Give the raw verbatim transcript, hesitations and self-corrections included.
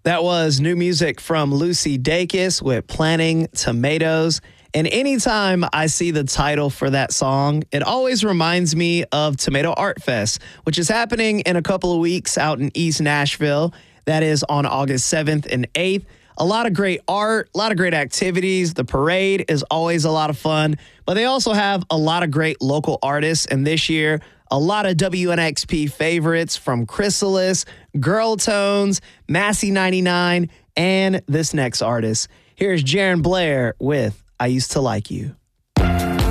That was new music from Lucy Dacus with Planting Tomatoes. And anytime I see the title for that song, it always reminds me of Tomato Art Fest, which is happening in a couple of weeks out in East Nashville. That is on August seventh and eighth. A lot of great art, a lot of great activities. The parade is always a lot of fun, but they also have a lot of great local artists. And this year, a lot of W N X P favorites from Chrysalis, Girl Tones, Massey ninety-nine, and this next artist. Here's Jaron Blair with I Used to Like You.